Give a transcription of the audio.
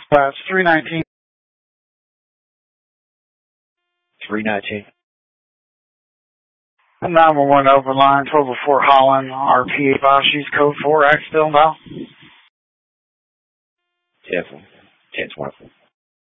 That's 319. 319. 911 overline, 1204 Holland, RP Bashi's code 4, Axtell now. 10-4.